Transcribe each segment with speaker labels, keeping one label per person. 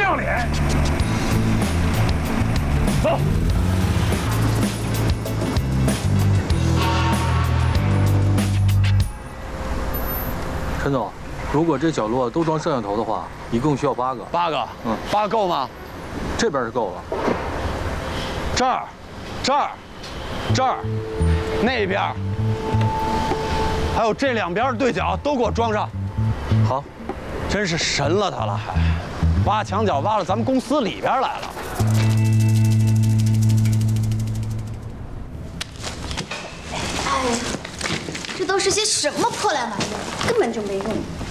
Speaker 1: 要脸！走。
Speaker 2: 陈总，如果这角落都装摄像头的话，一共需要8个。
Speaker 3: 8个，8个够吗？
Speaker 2: 这边是够了。
Speaker 3: 这儿，这儿，这儿，那边，还有这2边对角都给我装上。
Speaker 2: 好，
Speaker 3: 真是神了他了，还挖墙脚挖到咱们公司里边来了。
Speaker 4: 哎呀，这都是些什么破烂玩意儿，根本就没用。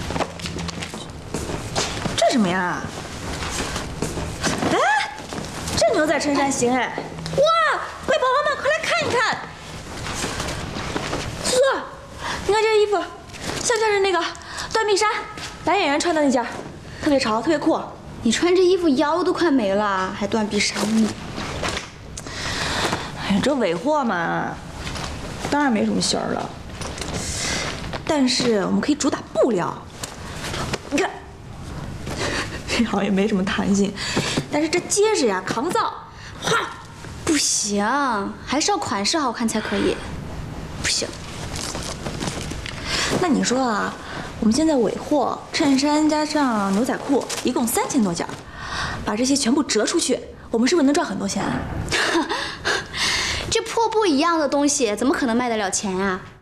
Speaker 5: 这什么呀？哎，这牛仔衬衫行哎！哇，喂，宝宝们快来看一看！苏苏，你看这衣服，像不像是那个断臂山男演员穿的那件？特别潮，特别酷。
Speaker 4: 你穿这衣服腰都快没了，还断臂衫呢。
Speaker 5: 哎呀，这尾货嘛，当然没什么型儿了。但是我们可以主打布料，你看。好像也没什么弹性，但是这结实呀，抗造。哗，
Speaker 4: 不行，还是要款式好看才可以。不行。
Speaker 5: 那你说啊，我们现在尾货衬衫加上牛仔裤，一共3000多件，把这些全部折出去，我们是不是能赚很多钱啊？
Speaker 4: 这破布一样的东西，怎么可能卖得了钱啊？